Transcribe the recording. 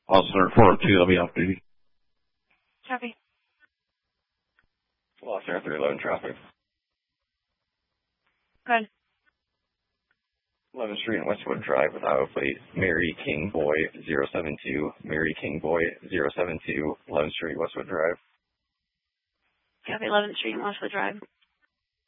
Officer 402, I'll be off duty. Copy. Officer 311 traffic. Good. 11th Street and Westwood Drive with Iowa plate. Mary King Boy 072. Mary King Boy 072. 11th Street, Westwood Drive. Copy. 11th Street and Westwood Drive.